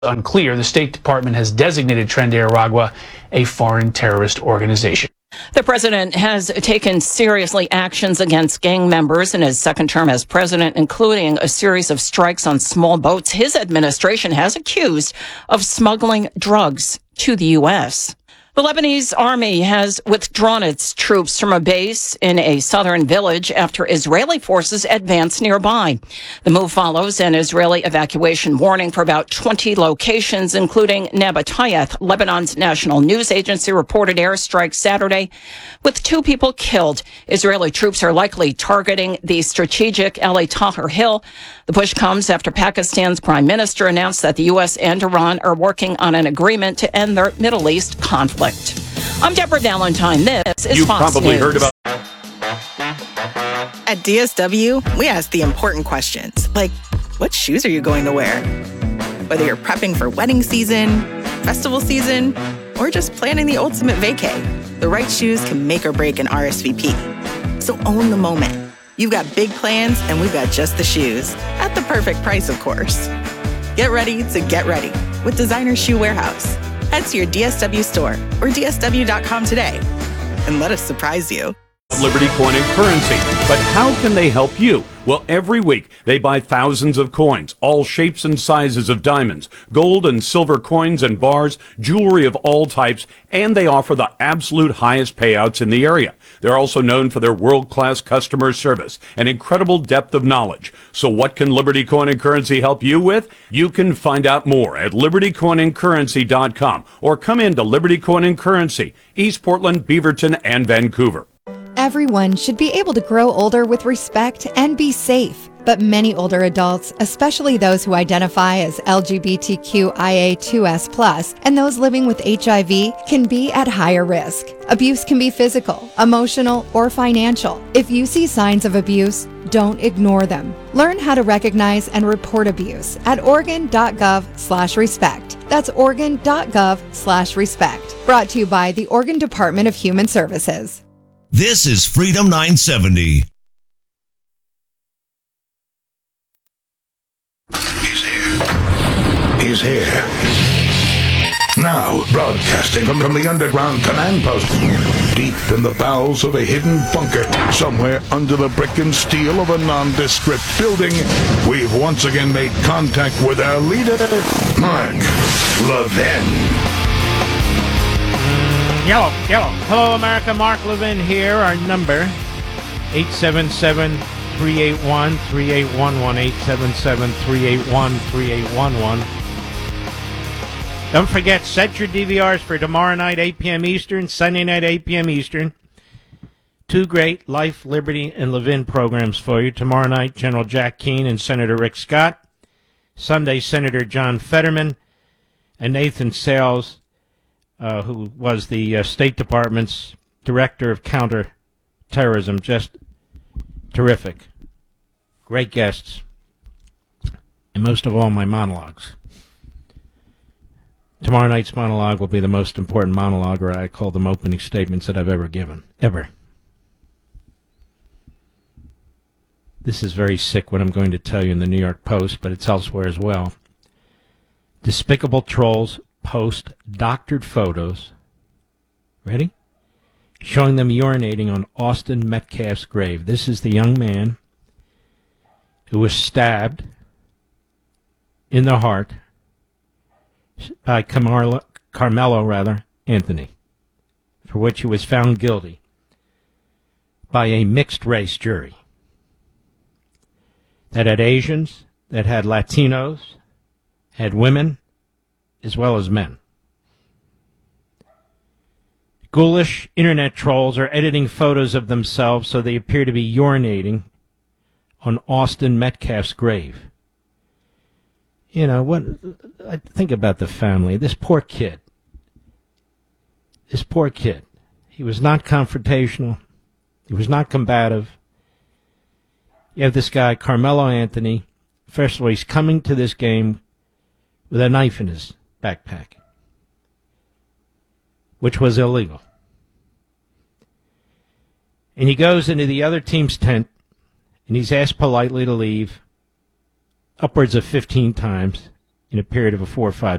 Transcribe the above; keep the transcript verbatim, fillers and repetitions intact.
Unclear. The State Department has designated Tren de Aragua a foreign terrorist organization. The president has taken seriously actions against gang members in his second term as president, including a series of strikes on small boats his administration has accused of smuggling drugs to the U S. The Lebanese army has withdrawn its troops from a base in a southern village after Israeli forces advanced nearby. The move follows an Israeli evacuation warning for about twenty locations, including Nabatayeth. Lebanon's national news agency reported airstrikes Saturday with two people killed. Israeli troops are likely targeting the strategic Ali Tahrir Hill. The push comes after Pakistan's prime minister announced that the U S and Iran are working on an agreement to end their Middle East conflict. I'm Deborah Valentine. This is you Fox probably News. heard about. At D S W, we ask the important questions, like what shoes are you going to wear? Whether you're prepping for wedding season, festival season, or just planning the ultimate vacay, the right shoes can make or break an R S V P. So own the moment. You've got big plans, and we've got just the shoes. At the perfect price, of course. Get ready to get ready with Designer Shoe Warehouse. Head to your D S W store or D S W dot com today and let us surprise you. Liberty Coin and Currency. But how can they help you? Well, every week they buy thousands of coins, all shapes and sizes of diamonds, gold and silver coins and bars, jewelry of all types, and they offer the absolute highest payouts in the area. They're also known for their world-class customer service and incredible depth of knowledge. So what can Liberty Coin and Currency help you with? You can find out more at liberty coin and currency dot com or come into Liberty Coin and Currency, East Portland, Beaverton, and Vancouver. Everyone should be able to grow older with respect and be safe. But many older adults, especially those who identify as L G B T Q I A two S plus, and those living with H I V, can be at higher risk. Abuse can be physical, emotional, or financial. If you see signs of abuse, don't ignore them. Learn how to recognize and report abuse at oregon dot gov slash respect. That's oregon dot gov slash respect. Brought to you by the Oregon Department of Human Services. This is Freedom nine seventy. He's here. He's here. Now, broadcasting from, from the underground command post, deep in the bowels of a hidden bunker, somewhere under the brick and steel of a nondescript building, we've once again made contact with our leader, Mark Levin. Yellow, yellow. Hello, America. Mark Levin here. Our number, eight seven seven, three eight one, three eight one one, eight seven seven, three eight one, three eight one one. Don't forget, set your D V Rs for tomorrow night, eight p.m. Eastern, Sunday night, eight p.m. Eastern. Two great Life, Liberty, and Levin programs for you. Tomorrow night, General Jack Keane and Senator Rick Scott. Sunday, Senator John Fetterman and Nathan Sales, Uh, who was the uh, State Department's Director of Counterterrorism. Just terrific. Great guests. And most of all, my monologues. Tomorrow night's monologue will be the most important monologue, or I call them opening statements that I've ever given. Ever. This is very sick what I'm going to tell you in the New York Post, but it's elsewhere as well. Despicable trolls post doctored photos, ready? Showing them urinating on Austin Metcalf's grave. This is the young man who was stabbed in the heart by Carmelo, Carmelo rather, Anthony, for which he was found guilty by a mixed-race jury that had Asians, that had Latinos, had women, as well as men. Ghoulish internet trolls are editing photos of themselves so they appear to be urinating on Austin Metcalf's grave. You know, what? I think about the family. This poor kid. This poor kid. He was not confrontational. He was not combative. You have this guy, Carmelo Anthony. First of all, he's coming to this game with a knife in his backpack, which was illegal. And he goes into the other team's tent, and he's asked politely to leave upwards of fifteen times, in a period of a four or five